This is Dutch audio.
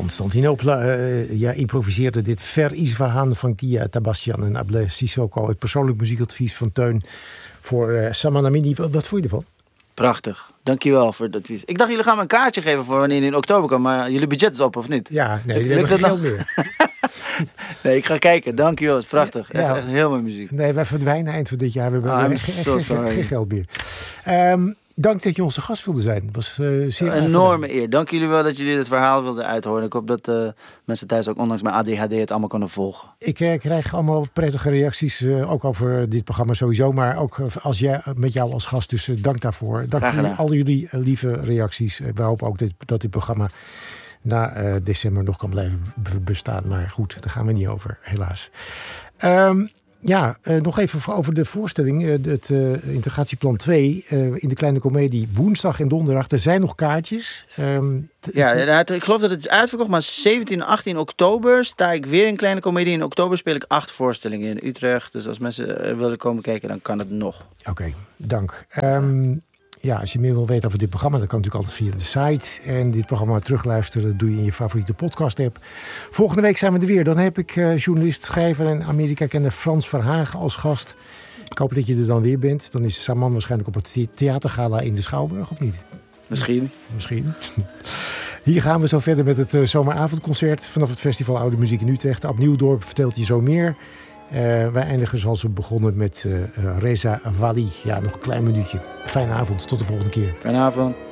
Constantinopla improviseerde dit Ver Isfahan van Kia Tabastian en Abdel Sissoko. Het persoonlijk muziekadvies van Teun voor Saman Amini. Wat vond je ervan? Prachtig. Dankjewel voor het advies. Ik dacht, jullie gaan me een kaartje geven voor wanneer in oktober komt. Maar jullie budget is op, of niet? Ja, nee, we hebben geld meer. Nee, ik ga kijken. Dankjewel, het is prachtig. Echt heel mooi muziek. Nee, wij verdwijnen eind van dit jaar. We hebben geen geld meer. Dank dat je onze gast wilde zijn. Het was zeer een enorme eer. Dank jullie wel dat jullie het verhaal wilden uithoren. Ik hoop dat mensen thuis ook ondanks mijn ADHD het allemaal kunnen volgen. Ik krijg allemaal prettige reacties, ook over dit programma sowieso. Maar ook met jou als gast. Dus dank daarvoor. Dank voor al jullie lieve reacties. We hopen ook dat dit programma na december nog kan blijven bestaan. Maar goed, daar gaan we niet over, helaas. Nog even over de voorstelling. Het integratieplan 2 in de Kleine Comedie. Woensdag en donderdag. Er zijn nog kaartjes. Ik geloof dat het is uitverkocht. Maar 17 en 18 oktober sta ik weer in Kleine Comedie. In oktober speel ik 8 voorstellingen in Utrecht. Dus als mensen willen komen kijken, dan kan het nog. Oké, dank. Als je meer wil weten over dit programma, dan kan natuurlijk altijd via de site. En dit programma terugluisteren doe je in je favoriete podcast-app. Volgende week zijn we er weer. Dan heb ik journalist, schrijver en Amerika-kenner Frans Verhagen als gast. Ik hoop dat je er dan weer bent. Dan is Saman waarschijnlijk op het theatergala in de Schouwburg, of niet? Misschien. Hier gaan we zo verder met het zomeravondconcert vanaf het Festival Oude Muziek in Utrecht. Ab Nieuwdorp vertelt je zo meer. Wij eindigen zoals we begonnen met Reza Wali. Ja, nog een klein minuutje. Fijne avond. Tot de volgende keer. Fijne avond.